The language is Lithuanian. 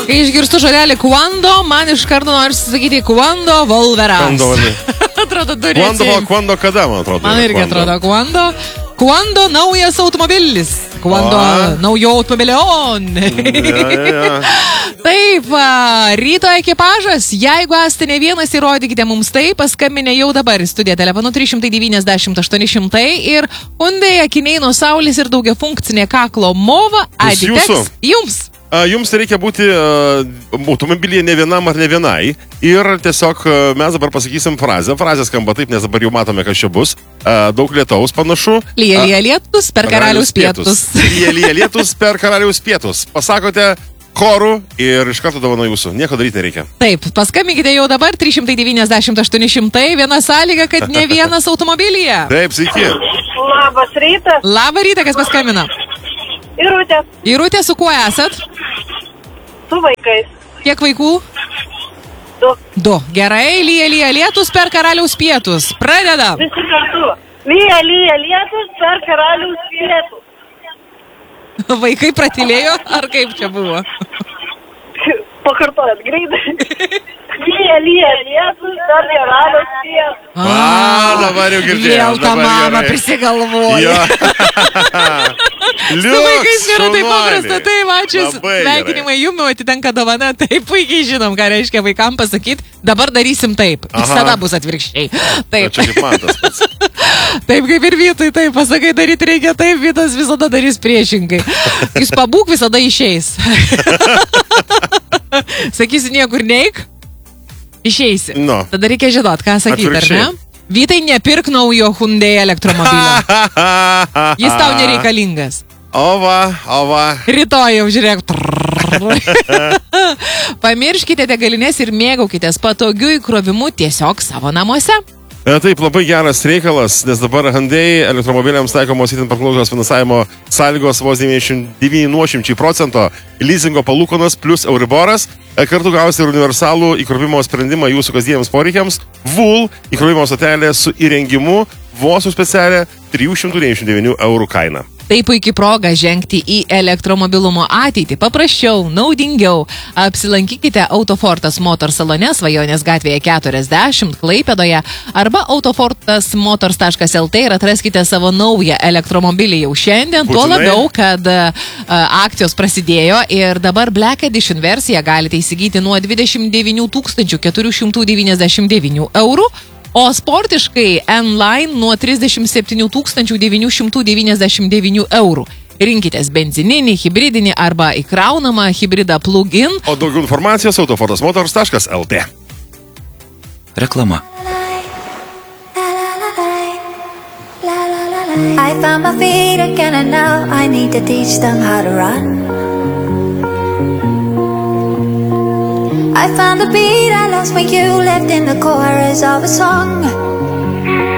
Kai išgirstu žodėlį Quando, man iš karto noriu sakyti Quando Volveras. Atrodo, Quando kada, man atrodo. Man irgi atrodo Quando naujas automobilis. Quando naujo automobilion. Taip, ryto ekipažas. Jeigu esate ne vienas, įrodykite mums tai. Paskambinę jau dabar į studiją telefonu 390 800 ir Hyundai akiniai nuo saulės ir daugiafunkcinė kaklo mova atiteks jums. Jums reikia būti automobilyje ne vienam ar ne vienai. Ir tiesiog mes dabar pasakysim frazę. Frazė skamba taip, nes dabar jau matome, kas čia bus. Daug lietaus panašu. Lyja lietus per karaliaus pietus. Lyja lietus per karaliaus pietus. Pasakote chorų ir iš karto dovano jūsų. Nieko daryti nereikia. Taip, paskambinkite jau dabar 390 800. Viena sąlyga, kad ne vienas automobilyje. Taip, sveiki. Labas rytas. Labą rytą, kas paskambina? Irutė. Irutė, su kuo esat? Su vaikais. Kiek vaikų? 2. 2. Gerai, lyja lietus per karaliaus pietus. Pradedam. Visi kartu. Lyja lietus per karaliaus pietus. Vaikai pratilėjo, ar kaip čia buvo? Pakartojat greitai. Lyja lietus per karaliaus pietus. Dabar jau girdėjau. Vėl tą mamą prisigalvoja. Su vaikais nėra taip paprasta. Taip, ačiū. Sveikinimai jums, atitenka dovana. Taip, puikiai žinom, ką reiškia vaikam pasakyti. Dabar darysim taip. Visada bus atvirkščiai. Taip. Čia kaip man tas pats. Taip kaip ir Vytui, taip, pasakai daryti reikia taip, Vytas visada darys priešingai. Jūs pabūk, visada išeis. Sakysi niekur neik, išeisi. No. Tada reikia žinot, ką sakyti, ar ne? Vytai, nepirk naujo Hyundai elektromobilio. Jis tau nereikalingas. O va. Rytoj jau žiūrėk. Pamirškite degalinės ir mėgaukitės patogiu įkrovimu tiesiog savo namuose. Taip, labai geras reikalas, nes dabar Hyundai elektromobiliams taikomos itin paklausios finansavimo sąlygos vos 99%, leasingo palūkanos plus Euriboras. Kartu gausite ir universalų įkrovimo sprendimą jūsų kasdieniams poreikiams. VUL įkrovimo stotelė su įrengimu vos už specialią 399 eurų kainą. Tai puikiai proga žengti į elektromobilumo ateitį. Paprasčiau, naudingiau. Apsilankykite Autofortas Motor salone Svajonės gatvėje 40 Klaipėdoje arba autofortasmotors.lt ir atraskite savo naują elektromobilį jau šiandien. Tuo labiau, kad akcijos prasidėjo ir dabar Black Edition versiją galite įsigyti nuo 29 499 eurų. O sportiškai N-Line nuo 37 999 eurų. Rinkitės benzininį, hibridinį arba įkraunamą hibridą plug-in. O daugiau informacijos autofortasmotors.lt. Reklama. I found my feet again and now I need to teach them how to run. I found the beat I lost when you left in the chorus of a song.